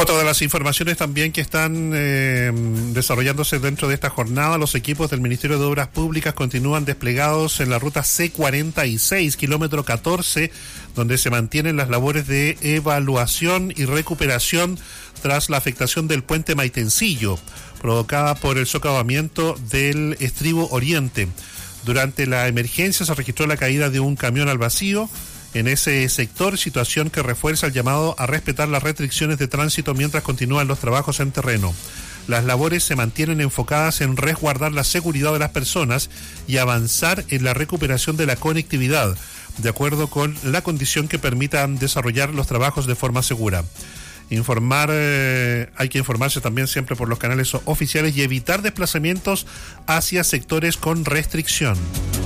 Otra de las informaciones también que están desarrollándose dentro de esta jornada, los equipos del Ministerio de Obras Públicas continúan desplegados en la ruta C46, kilómetro 14, donde se mantienen las labores de evaluación y recuperación tras la afectación del puente Maitencillo, provocada por el socavamiento del estribo oriente. Durante la emergencia se registró la caída de un camión al vacío en ese sector, situación que refuerza el llamado a respetar las restricciones de tránsito mientras continúan los trabajos en terreno. Las labores se mantienen enfocadas en resguardar la seguridad de las personas y avanzar en la recuperación de la conectividad, de acuerdo con la condición que permitan desarrollar los trabajos de forma segura. Hay que informarse también siempre por los canales oficiales y evitar desplazamientos hacia sectores con restricción.